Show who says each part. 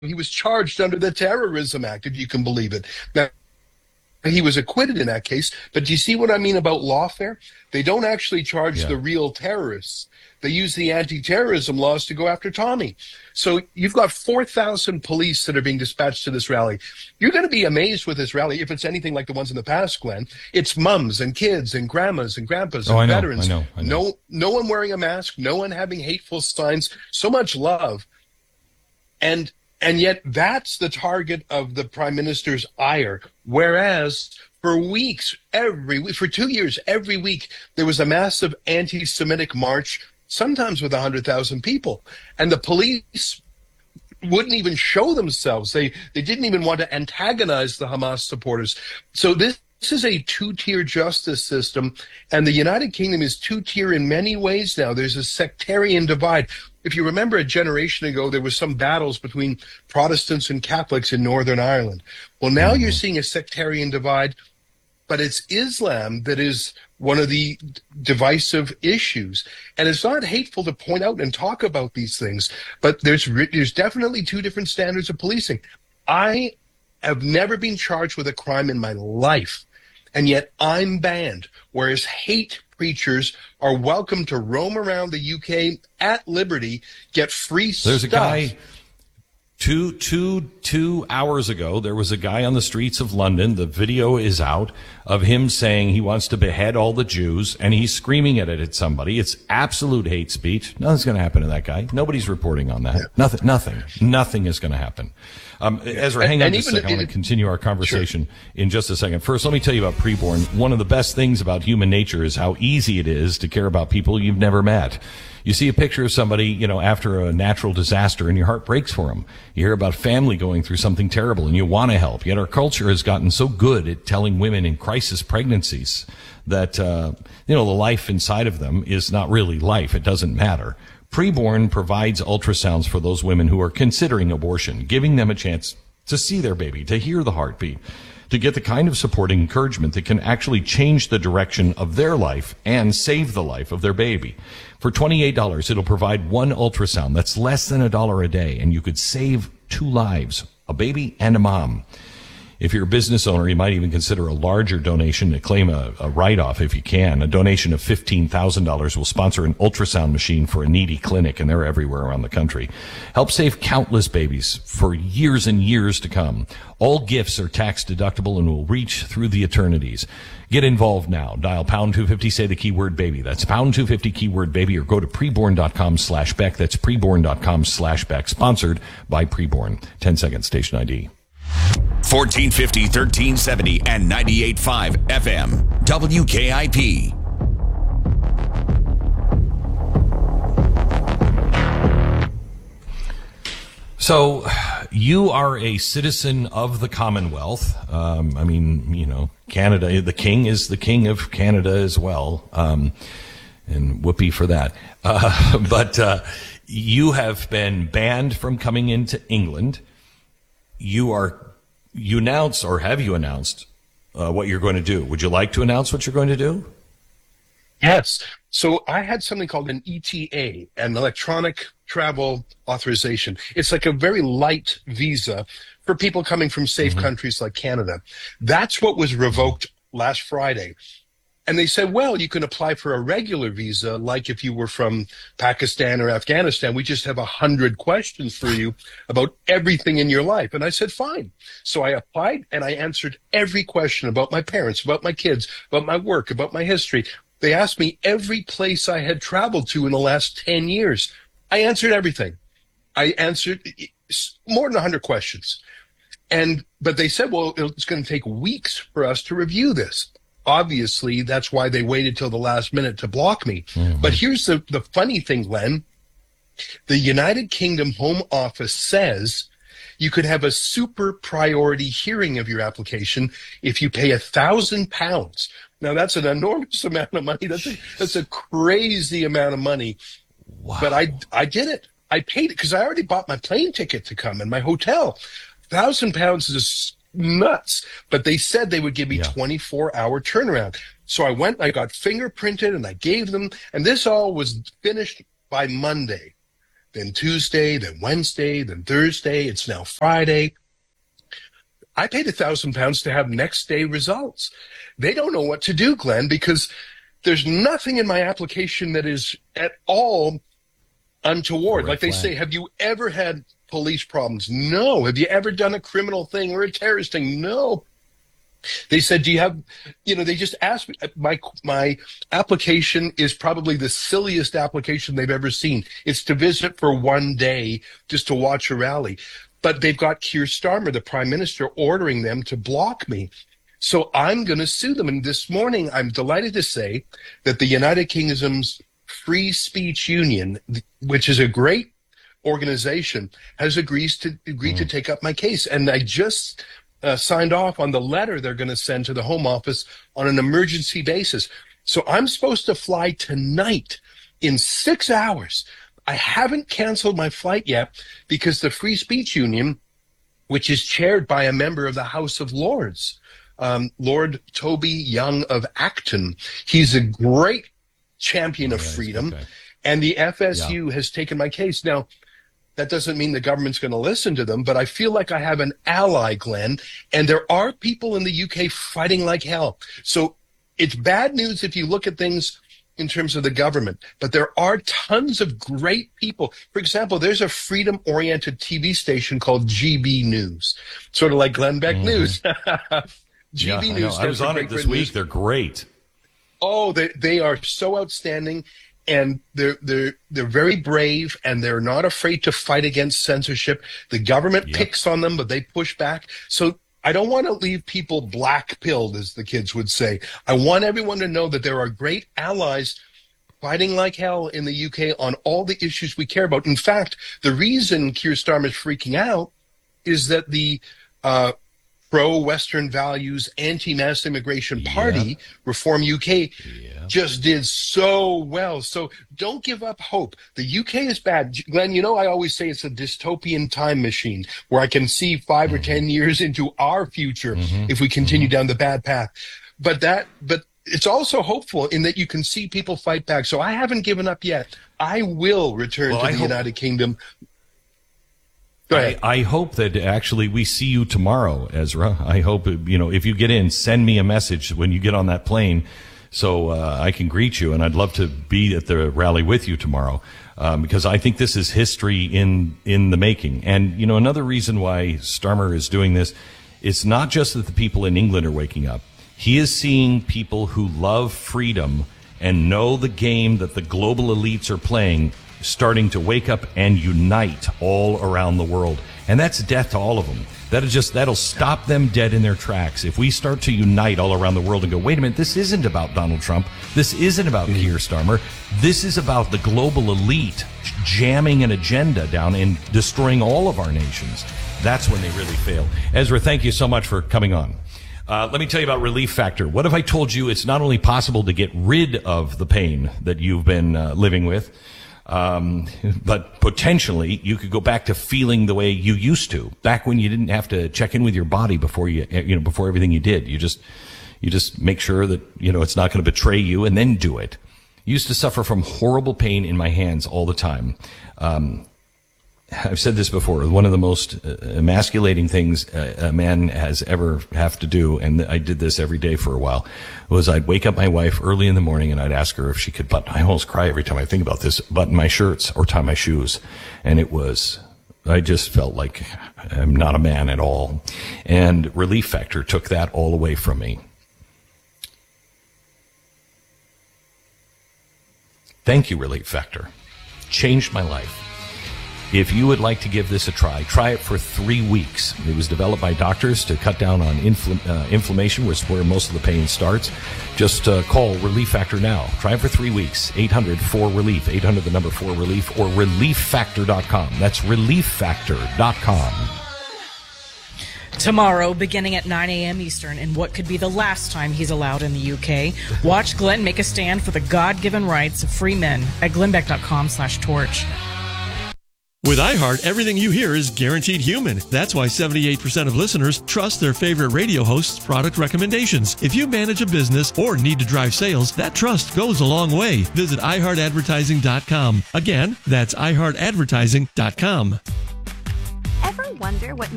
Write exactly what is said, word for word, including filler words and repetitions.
Speaker 1: he was charged under the Terrorism Act, if you can believe it. Now, he was acquitted in that case, but do you see what I mean about lawfare? They don't actually charge
Speaker 2: Yeah.
Speaker 1: the real terrorists. They use the anti-terrorism laws to go after Tommy. So you've got four thousand police that are being dispatched to this rally. You're going to be amazed with this rally if it's anything like the ones in the past, Glenn. It's mums and kids and grandmas and grandpas and
Speaker 2: Oh, I know,
Speaker 1: veterans.
Speaker 2: I know, I know.
Speaker 1: No, no one wearing a mask, no one having hateful signs, so much love. And And yet that's the target of the prime minister's ire. Whereas for weeks, every week, for two years, every week, there was a massive anti-Semitic march, sometimes with one hundred thousand people. And the police wouldn't even show themselves. They they didn't even want to antagonize the Hamas supporters. So this, this is a two-tier justice system. And the United Kingdom is two-tier in many ways now. There's a sectarian divide. If you remember a generation ago, there was some battles between Protestants and Catholics in Northern Ireland. Well, now
Speaker 2: Mm-hmm.
Speaker 1: you're seeing a sectarian divide, but it's Islam that is one of the divisive issues. And it's not hateful to point out and talk about these things, but there's there's definitely two different standards of policing. I have never been charged with a crime in my life, and yet I'm banned, whereas hate preachers are welcome to roam around the U K at liberty, get free stuff.
Speaker 2: There's a guy two, two, two hours ago. There was a guy on the streets of London. The video is out of him saying he wants to behead all the Jews, and he's screaming at it at somebody. It's absolute hate speech. Nothing's going to happen to that guy. Nobody's reporting on that. Yeah. Nothing. Nothing. Nothing is going to happen. Um, Ezra, hang on just a second. I want to continue our conversation sure. in just a second. First, let me tell you about Preborn. One of the best things about human nature is how easy it is to care about people you've never met. You see a picture of somebody, you know, after a natural disaster, and your heart breaks for them. You hear about family going through something terrible, and you want to help. Yet our culture has gotten so good at telling women in crisis pregnancies that, uh, you know, the life inside of them is not really life. It doesn't matter. Preborn provides ultrasounds for those women who are considering abortion, giving them a chance to see their baby, to hear the heartbeat, to get the kind of support and encouragement that can actually change the direction of their life and save the life of their baby. For twenty-eight dollars, it'll provide one ultrasound. That's less than a dollar a day, and you could save two lives, a baby and a mom. If you're a business owner, you might even consider a larger donation to claim a, a write-off if you can. A donation of fifteen thousand dollars will sponsor an ultrasound machine for a needy clinic, and they're everywhere around the country. Help save countless babies for years and years to come. All gifts are tax deductible and will reach through the eternities. Get involved now. Dial pound two fifty, say the keyword baby. That's pound two fifty, keyword baby, or go to preborn.com slash Beck. That's preborn.com slash Beck. Sponsored by Preborn. ten seconds, station I D.
Speaker 3: fourteen fifty, thirteen seventy, and ninety-eight point five F M. W K I P.
Speaker 2: So, you are a citizen of the Commonwealth. Um, I mean, you know, Canada, the king is the king of Canada as well. Um, and whoopee for that. Uh, but uh, you have been banned from coming into England. You are, you announce, or have you announced uh, what you're going to do? Would you like to announce what you're going to do?
Speaker 1: Yes. So I had something called an E T A, an electronic travel authorization. It's like a very light visa for people coming from safe mm-hmm. countries like Canada. That's what was revoked last Friday. And they said, well, you can apply for a regular visa, like if you were from Pakistan or Afghanistan. We just have a hundred questions for you about everything in your life. And I said, fine. So I applied and I answered every question about my parents, about my kids, about my work, about my history. They asked me every place I had traveled to in the last ten years. I answered everything. I answered more than a hundred questions. And, but they said, well, it's going to take weeks for us to review this. Obviously, that's why they waited till the last minute to block me. Mm-hmm. But here's the, the funny thing, Glenn. The United Kingdom Home Office says you could have a super priority hearing of your application if you pay a thousand pounds. Now, that's an enormous amount of money. That's a, that's a crazy amount of money.
Speaker 2: Wow.
Speaker 1: But I, I did it. I paid it because I already bought my plane ticket to come and my hotel. Thousand pounds is nuts. But they said they would give me yeah. twenty-four hour turnaround. So I went, I got fingerprinted and I gave them, and this all was finished by Monday. then Tuesday, then Wednesday, then Thursday. It's now Friday. I paid a thousand pounds to have next day results. They don't know what to do, Glenn, because there's nothing in my application that is at all untoward. Like they say, have you ever had police problems? No. Have you ever done a criminal thing or a terrorist thing? No. They said, do you have, you know, they just asked me, my, my application is probably the silliest application they've ever seen. It's to visit for one day just to watch a rally. But they've got Keir Starmer, the prime minister, ordering them to block me. So I'm going to sue them. And this morning, I'm delighted to say that the United Kingdom's Free Speech Union, which is a great organization, has agreed to agreed mm. to take up my case. And I just uh, signed off on the letter they're going to send to the Home Office on an emergency basis. So I'm supposed to fly tonight in six hours. I haven't canceled my flight yet because the Free Speech Union, which is chaired by a member of the House of Lords, um, Lord Toby Young of Acton, he's a great champion of
Speaker 2: yes,
Speaker 1: freedom,
Speaker 2: okay.
Speaker 1: and the F S U
Speaker 2: yeah.
Speaker 1: has taken my case. Now, that doesn't mean the government's going to listen to them, but I feel like I have an ally, Glenn, and there are people in the U K fighting like hell. So it's bad news if you look at things in terms of the government, but there are tons of great people. For example, there's a freedom-oriented T V station called G B News, sort of like Glenn Beck mm-hmm. News. G B
Speaker 2: yeah,
Speaker 1: News.
Speaker 2: I, I was on it this week. News. They're great.
Speaker 1: Oh, they they are so outstanding. And they're they're they're very brave, and they're not afraid to fight against censorship. The government yep. picks on them, but they push back. So I don't want to leave people black-pilled, as the kids would say. I want everyone to know that there are great allies fighting like hell in the U K on all the issues we care about. In fact, the reason Keir Starmer is freaking out is that the uh, pro-Western values, anti-mass immigration party, yeah. Reform U K, yeah. just did so well. So don't give up hope. The U K is bad. Glenn, you know, I always say it's a dystopian time machine where I can see five mm-hmm. or ten years into our future mm-hmm. if we continue mm-hmm. down the bad path. But that, but it's also hopeful in that you can see people fight back. So I haven't given up yet. I will return well, to I the hope- United Kingdom.
Speaker 2: I, I hope that actually we see you tomorrow, Ezra. I hope, you know, if you get in, send me a message when you get on that plane so uh, I can greet you. And I'd love to be at the rally with you tomorrow um, because I think this is history in, in the making. And, you know, another reason why Starmer is doing this, it's not just that the people in England are waking up. He is seeing people who love freedom and know the game that the global elites are playing starting to wake up and unite all around the world. And that's death to all of them. That'll just, that'll stop them dead in their tracks. If we start to unite all around the world and go, wait a minute, this isn't about Donald Trump. This isn't about mm-hmm. Keir Starmer. This is about the global elite jamming an agenda down and destroying all of our nations. That's when they really fail. Ezra, thank you so much for coming on. Uh, let me tell you about Relief Factor. What if I told you it's not only possible to get rid of the pain that you've been uh, living with, Um, but potentially you could go back to feeling the way you used to, back when you didn't have to check in with your body before you, you know, before everything you did. You just, you just make sure that, you know, it's not going to betray you and then do it. I used to suffer from horrible pain in my hands all the time. Um, I've said this before, one of the most uh, emasculating things a, a man has ever have to do, and I did this every day for a while, was I'd wake up my wife early in the morning and I'd ask her if she could button, I almost cry every time I think about this, button my shirts or tie my shoes. And it was, I just felt like I'm not a man at all. And Relief Factor took that all away from me. Thank you, Relief Factor. Changed my life. If you would like to give this a try, try it for three weeks. It was developed by doctors to cut down on infl- uh, inflammation, which is where most of the pain starts. Just uh, call Relief Factor now. Try it for three weeks. eight hundred four relief, eight hundred the number four relief, or relief factor dot com. That's relief factor dot com.
Speaker 4: Tomorrow, beginning at nine a.m. Eastern, in what could be the last time he's allowed in the U K, watch Glenn make a stand for the God-given rights of free men at glenn beck dot com slash torch.
Speaker 5: With iHeart, everything you hear is guaranteed human. That's why seventy-eight percent of listeners trust their favorite radio host's product recommendations. If you manage a business or need to drive sales, that trust goes a long way. Visit i heart advertising dot com. Again, that's i heart advertising dot com.
Speaker 6: Ever wonder what